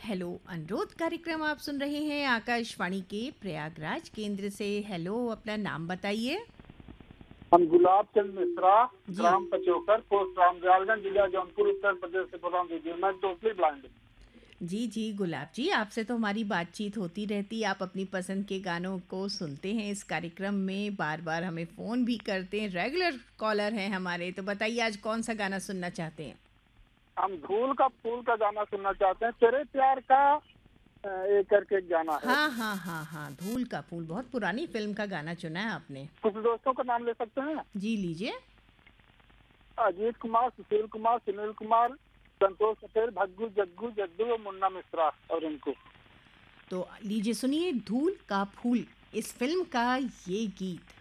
Hello अनुरोध कार्यक्रम आप सुन रहे हैं आकाशवाणी के प्रयागराज केंद्र से। हेलो, अपना नाम बताइए। हम गुलाब चंद मिश्रा, जी। ग्राम पचोकर, पोस्ट रामदयालगंज, जिला जौनपुर, उत्तर प्रदेश से प्रणाम दीजिए। मैं टोटली ब्लाइंड हूँ। जी जी गुलाब जी, आपसे तो हमारी बातचीत होती रहती, आप अपनी पसंद के गानों को सुनते हैं इस कार्यक्रम में, बार बार हमें फ़ोन भी करते हैं, रेगुलर कॉलर हैं हमारे। तो बताइए आज कौन सा गाना सुनना चाहते हैं? हम धूल का फूल का गाना सुनना चाहते हैं। तेरे प्यार का ये करके एक गाना है। हाँ हाँ हाँ हाँ, धूल का फूल, बहुत पुरानी फिल्म का गाना चुना है आपने। कुछ दोस्तों का नाम ले सकते हैं। जी लीजिए। अजीत कुमार, सुशील कुमार, सुनील कुमार, संतोष पटेल, भग्गू, जग्गू, जद्दू और मुन्ना मिश्रा और इनको। तो लीजिए सुनिए धूल का फूल, इस फिल्म का ये गीत।